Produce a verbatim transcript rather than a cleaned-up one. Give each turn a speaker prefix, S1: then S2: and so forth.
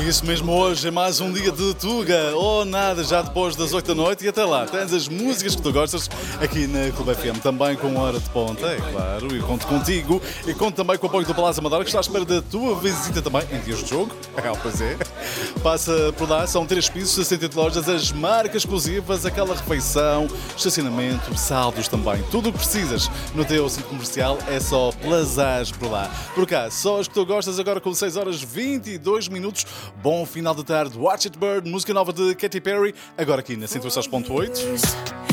S1: Isso mesmo, hoje é mais um dia de Tuga ou nada, já depois das oito da noite. E até lá, tens as músicas que tu gostas aqui na Clube F M, também com hora de ponta, é claro. E conto contigo e conto também com o apoio do Palácio Amadora, que está à espera da tua visita também em dias de jogo. É, pois é. Passa por lá, são três pisos, sessenta e oito lojas, as marcas exclusivas, aquela refeição, estacionamento, saldos também. Tudo o que precisas no teu centro comercial é só plazares por lá. Por cá, só as que tu gostas, agora com seis horas e vinte e dois minutos. Bom final de tarde, Watch It Burn, música nova de Katy Perry, agora aqui na cento e seis ponto oito.